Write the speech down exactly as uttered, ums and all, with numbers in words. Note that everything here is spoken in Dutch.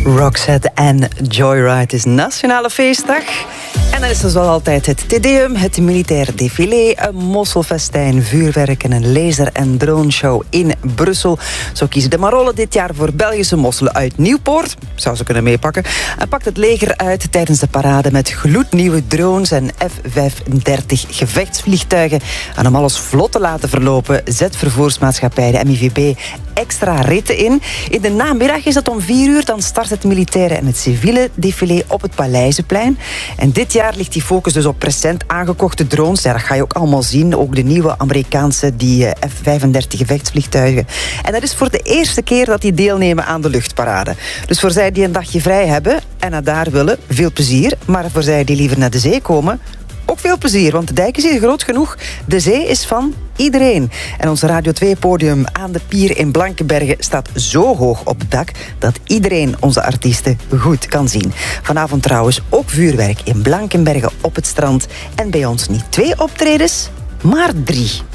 Roxette en Joyride is Nationale Feestdag. En dan is er zoals altijd het Tedeum, het militair défilé, een mosselfestijn, vuurwerk en een laser- en droneshow in Brussel. Zo kiezen de Marollen dit jaar voor Belgische mosselen uit Nieuwpoort. Zou ze kunnen meepakken. En pakt het leger uit tijdens de parade met gloednieuwe drones en F vijfendertig gevechtsvliegtuigen. En om alles vlot te laten verlopen, zet vervoersmaatschappij de M I V B extra ritten in. In de namiddag is het om vier uur, dan start het militaire en het civiele défilé op het Paleizenplein. En dit jaar ligt die focus dus op recent aangekochte drones. Ja, dat ga je ook allemaal zien. Ook de nieuwe Amerikaanse, die F vijfendertig gevechtsvliegtuigen. En dat is voor de eerste keer dat die deelnemen aan de luchtparade. Dus voor zij die een dagje vrij hebben en naar daar willen, veel plezier. Maar voor zij die liever naar de zee komen, ook veel plezier, want de dijk is hier groot genoeg. De zee is van iedereen. En ons Radio twee-podium aan de pier in Blankenberge staat zo hoog op het dak dat iedereen onze artiesten goed kan zien. Vanavond trouwens ook vuurwerk in Blankenberge op het strand. En bij ons niet twee optredens, maar drie.